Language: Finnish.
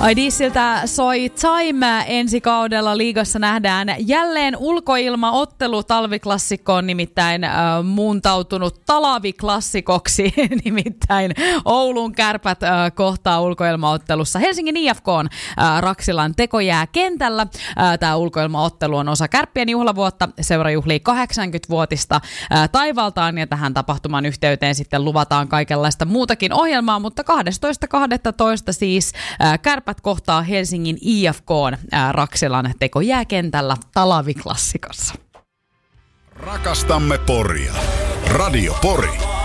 Dieseltä soi Time. Ensi kaudella liigassa nähdään jälleen ulkoilmaottelu talviklassikkoon, nimittäin muuntautunut talaviklassikoksi, nimittäin Oulun Kärpät kohtaa ulkoilmaottelussa Helsingin IFK:n Raksilan tekojääkentällä. Tämä ulkoilmaottelu on osa Kärppien juhlavuotta. Seura juhlii 80-vuotista taivaltaan ja tähän tapahtuman yhteyteen sitten luvataan kaikenlaista muutakin ohjelmaa, mutta 12.12. siis Kärpät kohtaa Helsingin IFK:n Raksilan tekojääkentällä talaviklassikossa. Rakastamme Poria. Radio Pori.